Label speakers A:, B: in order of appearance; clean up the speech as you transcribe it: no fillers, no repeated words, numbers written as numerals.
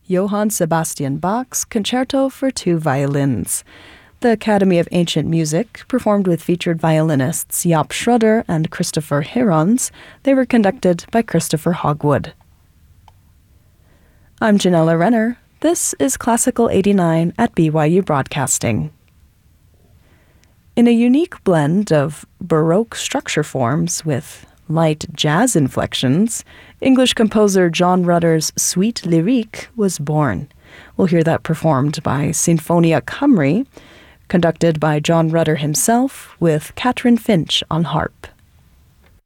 A: Johann Sebastian Bach's Concerto for Two Violins. The Academy of Ancient Music performed with featured violinists Jaap Schroeder and Christopher Herons. They were conducted by Christopher Hogwood. I'm Janella Renner. This is Classical 89 at BYU Broadcasting. In a unique blend of Baroque structure forms with light jazz inflections, English composer John Rutter's Suite Lyrique was born. We'll hear that performed by Sinfonia Cymru, conducted by John Rutter himself with Catherine Finch on harp.